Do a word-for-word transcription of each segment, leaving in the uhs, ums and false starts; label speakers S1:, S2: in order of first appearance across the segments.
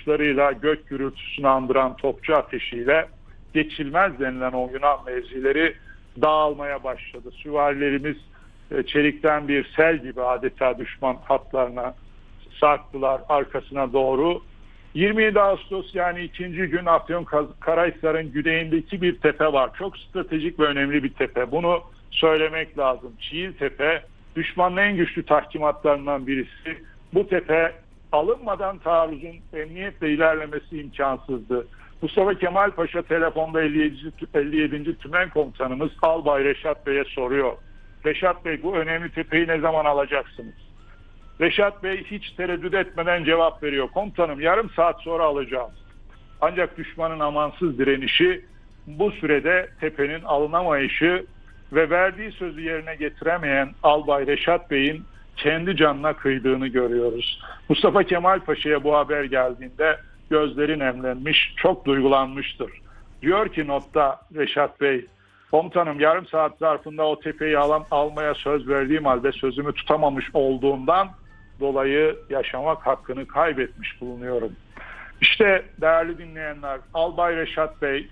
S1: vuruşlarıyla, gök gürültüsünü andıran topçu ateşiyle geçilmez denilen o Yunan mevzileri dağılmaya başladı. Süvarilerimiz e, çelikten bir sel gibi adeta düşman hatlarına sarktılar arkasına doğru. yirmi yedi Ağustos yani ikinci gün Afyonkarahisar'ın güneyindeki bir tepe var. Çok stratejik ve önemli bir tepe. Bunu söylemek lazım. Çiğiltepe düşmanın en güçlü tahkimatlarından birisi. Bu tepe alınmadan taarruzun emniyetle ilerlemesi imkansızdı. Mustafa Kemal Paşa telefonda elli yedinci Tümen Komutanımız Albay Reşat Bey'e soruyor. Reşat Bey, bu önemli tepeyi ne zaman alacaksınız? Reşat Bey hiç tereddüt etmeden cevap veriyor. Komutanım, yarım saat sonra alacağız. Ancak düşmanın amansız direnişi, bu sürede tepenin alınamayışı ve verdiği sözü yerine getiremeyen Albay Reşat Bey'in kendi canına kıydığını görüyoruz. Mustafa Kemal Paşa'ya bu haber geldiğinde gözleri nemlenmiş, çok duygulanmıştır. Diyor ki notta Reşat Bey, komutanım, yarım saat zarfında o tepeyi al almaya söz verdiğim halde sözümü tutamamış olduğumdan dolayı yaşamak hakkını kaybetmiş bulunuyorum. İşte değerli dinleyenler, Albay Reşat Bey,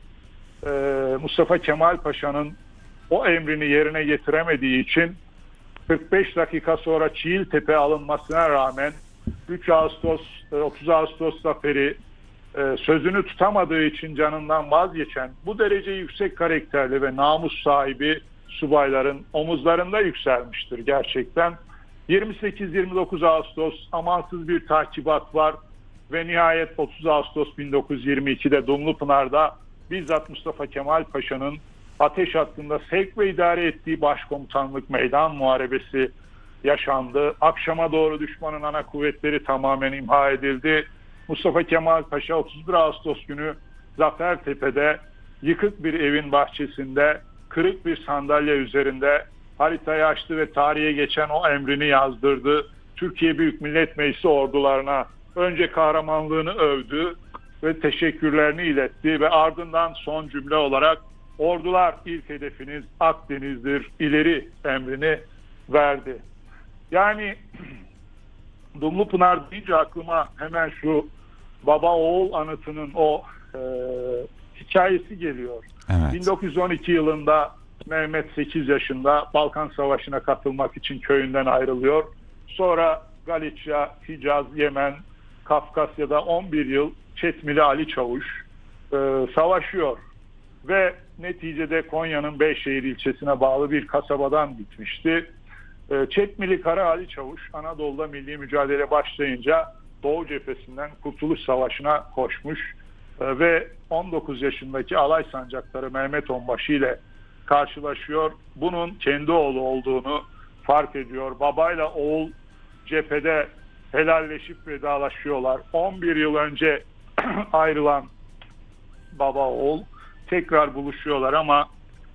S1: Mustafa Kemal Paşa'nın o emrini yerine getiremediği için kırk beş dakika sonra Çiğiltepe alınmasına rağmen üç Ağustos, otuz Ağustos zaferi sözünü tutamadığı için canından vazgeçen bu derece yüksek karakterli ve namus sahibi subayların omuzlarında yükselmiştir gerçekten. yirmi sekiz yirmi dokuz Ağustos amansız bir takibat var ve nihayet otuz Ağustos bin dokuz yüz yirmi iki'de Dumlupınar'da bizzat Mustafa Kemal Paşa'nın ateş hattında sevk ve idare ettiği başkomutanlık meydan muharebesi yaşandı. Akşama doğru düşmanın ana kuvvetleri tamamen imha edildi. Mustafa Kemal Paşa otuz bir Ağustos günü Zafertepe'de yıkık bir evin bahçesinde kırık bir sandalye üzerinde haritayı açtı ve tarihe geçen o emrini yazdırdı. Türkiye Büyük Millet Meclisi ordularına önce kahramanlığını övdü ve teşekkürlerini iletti ve ardından son cümle olarak ordular ilk hedefiniz Akdeniz'dir, ileri emrini verdi. Yani Dumlupınar deyince aklıma hemen şu baba oğul anıtının o e, hikayesi geliyor. Evet. bin dokuz yüz on iki yılında Mehmet sekiz yaşında Balkan Savaşı'na katılmak için köyünden ayrılıyor. Sonra Galicia, Hicaz, Yemen, Kafkasya'da on bir yıl Çetmili Ali Çavuş e, savaşıyor. Ve neticede Konya'nın Beyşehir ilçesine bağlı bir kasabadan gitmişti. E, Çetmili Kara Ali Çavuş Anadolu'da milli mücadele başlayınca Doğu cephesinden Kurtuluş Savaşı'na koşmuş e, ve on dokuz yaşındaki alay sancaktarı Mehmet Onbaşı ile karşılaşıyor. Bunun kendi oğlu olduğunu fark ediyor. Babayla oğul cephede helalleşip vedalaşıyorlar. on bir yıl önce ayrılan baba oğul tekrar buluşuyorlar ama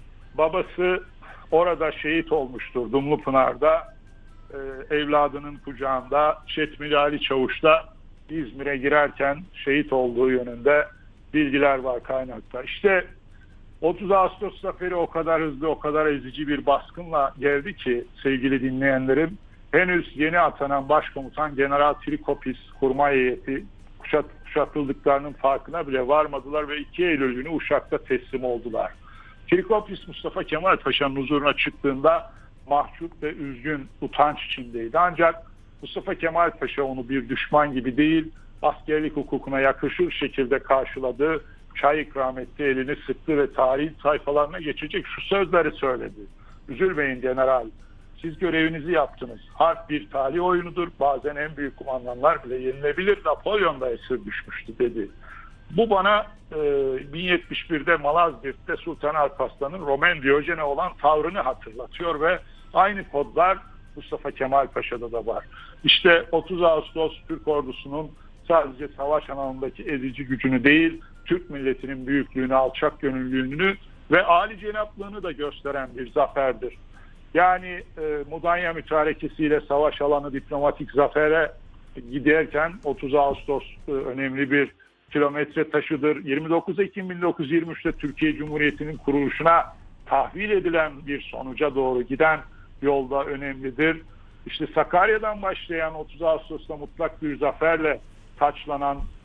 S1: babası orada şehit olmuştur Dumlupınar'da. Ee, evladının kucağında Çetmili Ali Çavuş'la İzmir'e girerken şehit olduğu yönünde bilgiler var kaynakta. İşte otuz Ağustos zaferi o kadar hızlı, o kadar ezici bir baskınla geldi ki sevgili dinleyenlerim, henüz yeni atanan Başkomutan General Trikopis kurmay heyeti kuşat, kuşatıldıklarının farkına bile varmadılar ve iki Eylül günü Uşak'ta teslim oldular. Trikopis Mustafa Kemal Paşa'nın huzuruna çıktığında mahcup ve üzgün, utanç içindeydi. Ancak Mustafa Kemal Paşa onu bir düşman gibi değil, askerlik hukukuna yakışır şekilde karşıladı. Çay ikram etti, elini sıktı ve tarihin sayfalarına geçecek şu sözleri söyledi. Üzülmeyin general, siz görevinizi yaptınız. Harp bir talih oyunudur. Bazen en büyük kumandanlar bile yenilebilir. Napolyon da esir düşmüştü dedi. Bu bana e, bin yetmiş bir'de Malazgirt'te Sultan Alparslan'ın Roman Diyojen'e olan tavrını hatırlatıyor ve aynı kodlar Mustafa Kemal Paşa'da da var. İşte otuz Ağustos Türk ordusunun sadece savaş alanındaki ezici gücünü değil, Türk milletinin büyüklüğünü, alçak gönüllülüğünü ve âlicenaplığını da gösteren bir zaferdir. Yani e, Mudanya mütarekesiyle savaş alanı diplomatik zafere giderken otuz Ağustos e, önemli bir kilometre taşıdır. yirmi dokuz Ekim bin dokuz yüz yirmi üç'te Türkiye Cumhuriyeti'nin kuruluşuna tahvil edilen bir sonuca doğru giden yolda önemlidir. İşte Sakarya'dan başlayan otuz Ağustos'ta mutlak bir zaferle taçlanan